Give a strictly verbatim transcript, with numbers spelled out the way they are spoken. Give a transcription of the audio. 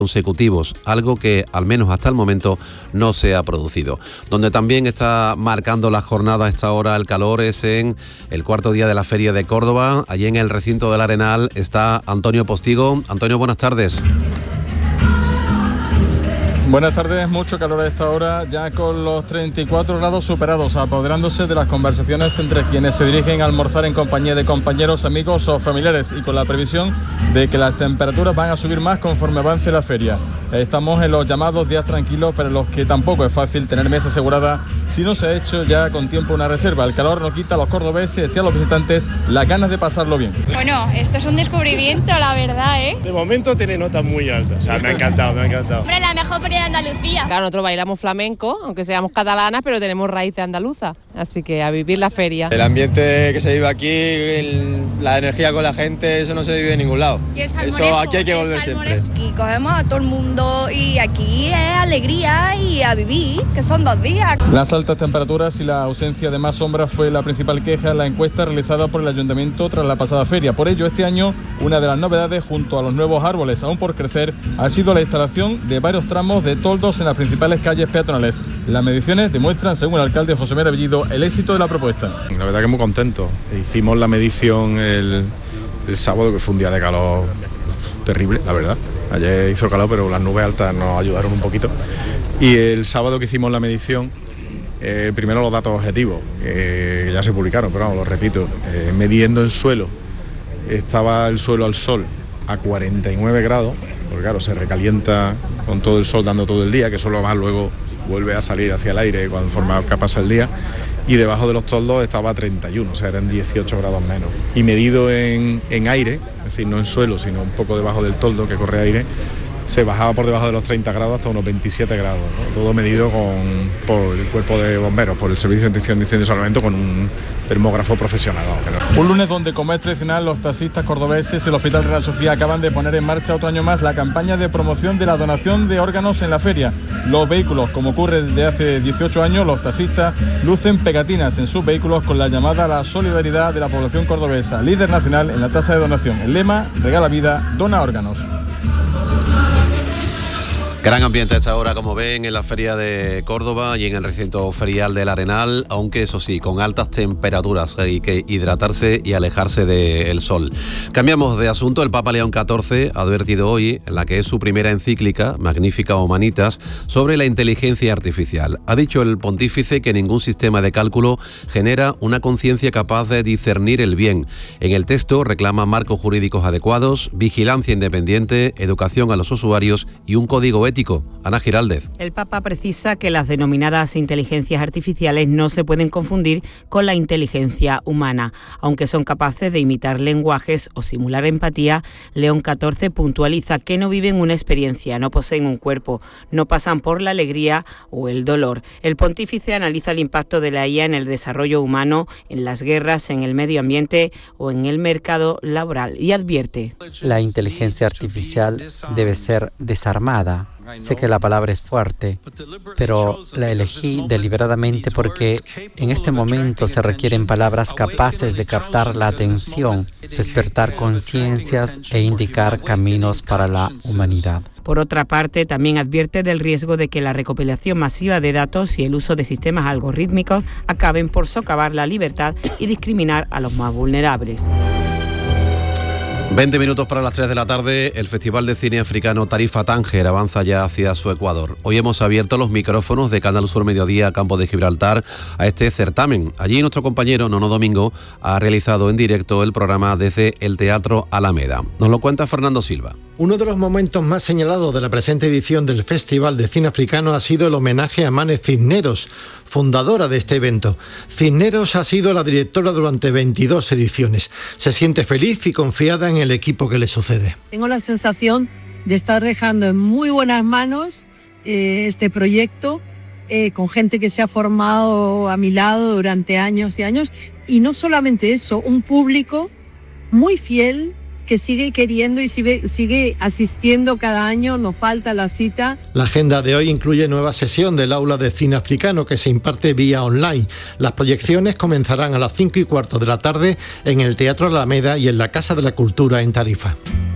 consecutivos, algo que al menos hasta el momento no se ha producido. Donde también está marcando la jornada a esta hora el calor es en el cuarto día de la Feria de Córdoba. Allí en el recinto del Arenal está Antonio Postigo. Antonio, buenas tardes. Buenas tardes, mucho calor a esta hora, ya con los treinta y cuatro grados superados, apoderándose de las conversaciones entre quienes se dirigen a almorzar en compañía de compañeros, amigos o familiares, y con la previsión de que las temperaturas van a subir más conforme avance la feria. Estamos en los llamados días tranquilos, pero en los que tampoco es fácil tener mesa asegurada si no se ha hecho ya con tiempo una reserva. El calor no quita a los cordobeses y a los visitantes las ganas de pasarlo bien. Bueno, esto es un descubrimiento, la verdad, ¿eh? De momento tiene notas muy altas, o sea, me ha encantado, me ha encantado. Hombre, la mejor feria de Andalucía. Claro, nosotros bailamos flamenco, aunque seamos catalanas, pero tenemos raíces andaluzas, así que a vivir la feria. El ambiente que se vive aquí, el, la energía con la gente, eso no se vive en ningún lado. Eso aquí hay que volver siempre. Y cogemos a todo el mundo y aquí es alegría y a vivir, que son dos días. Las altas temperaturas y la ausencia de más sombras fue la principal queja en la encuesta realizada por el Ayuntamiento tras la pasada feria. Por ello, este año, una de las novedades, junto a los nuevos árboles aún por crecer, ha sido la instalación de varios tramos de toldos en las principales calles peatonales. Las mediciones demuestran, según el alcalde José Mera Bellido, el éxito de la propuesta. La verdad que muy contento. Hicimos la medición el, el sábado, que fue un día de calor terrible, la verdad. Ayer hizo calor, pero las nubes altas nos ayudaron un poquito. Y el sábado que hicimos la medición, eh, primero los datos objetivos, eh, ya se publicaron, pero vamos, lo repito, eh, midiendo en suelo, estaba el suelo al sol a cuarenta y nueve grados, porque claro, se recalienta con todo el sol dando todo el día, que solo va luego vuelve a salir hacia el aire cuando forma que pasa el día, y debajo de los toldos estaba a treinta y uno, o sea, eran dieciocho grados menos. Y medido en, en aire, es decir, no en suelo, sino un poco debajo del toldo que corre aire, se bajaba por debajo de los treinta grados hasta unos veintisiete grados, ¿no? Todo medido con, por el cuerpo de bomberos, por el Servicio de Extinción de Incendios y Salvamento, con un termógrafo profesional, ¿no? Un lunes donde, como es tradicional, los taxistas cordobeses y el Hospital Real Sofía acaban de poner en marcha otro año más la campaña de promoción de la donación de órganos en la feria. Los vehículos, como ocurre desde hace dieciocho años, los taxistas lucen pegatinas en sus vehículos con la llamada a la solidaridad de la población cordobesa, líder nacional en la tasa de donación. El lema: regala vida, dona órganos. Gran ambiente a esta hora, como ven, en la Feria de Córdoba y en el recinto ferial del Arenal, aunque eso sí, con altas temperaturas, hay que hidratarse y alejarse del sol. Cambiamos de asunto. El Papa León catorce ha advertido hoy, en la que es su primera encíclica, Magnificat Humanitas, sobre la inteligencia artificial. Ha dicho el pontífice que ningún sistema de cálculo genera una conciencia capaz de discernir el bien. En el texto reclama marcos jurídicos adecuados, vigilancia independiente, educación a los usuarios y un código ético. Ana Giraldez. El Papa precisa que las denominadas inteligencias artificiales no se pueden confundir con la inteligencia humana. Aunque son capaces de imitar lenguajes o simular empatía, León catorce puntualiza que no viven una experiencia, no poseen un cuerpo, no pasan por la alegría o el dolor. El pontífice analiza el impacto de la I A en el desarrollo humano, en las guerras, en el medio ambiente o en el mercado laboral y advierte: la inteligencia artificial debe ser desarmada. Sé que la palabra es fuerte, pero la elegí deliberadamente porque en este momento se requieren palabras capaces de captar la atención, despertar conciencias e indicar caminos para la humanidad. Por otra parte, también advierte del riesgo de que la recopilación masiva de datos y el uso de sistemas algorítmicos acaben por socavar la libertad y discriminar a los más vulnerables. veinte minutos para las tres de la tarde, el Festival de Cine Africano Tarifa Tánger avanza ya hacia su Ecuador. Hoy hemos abierto los micrófonos de Canal Sur Mediodía, Campo de Gibraltar, a este certamen. Allí nuestro compañero Nono Domingo ha realizado en directo el programa desde el Teatro Alameda. Nos lo cuenta Fernando Silva. Uno de los momentos más señalados de la presente edición del Festival de Cine Africano ha sido el homenaje a Mane Cisneros, fundadora de este evento. Cisneros ha sido la directora durante veintidós ediciones. Se siente feliz y confiada en el equipo que le sucede. Tengo la sensación de estar dejando en muy buenas manos eh, este proyecto, eh, con gente que se ha formado a mi lado durante años y años. Y no solamente eso, un público muy fiel, que sigue queriendo y sigue, sigue asistiendo cada año, nos falta la cita. La agenda de hoy incluye nueva sesión del Aula de Cine Africano que se imparte vía online. Las proyecciones comenzarán a las cinco y cuarto de la tarde en el Teatro Alameda y en la Casa de la Cultura en Tarifa.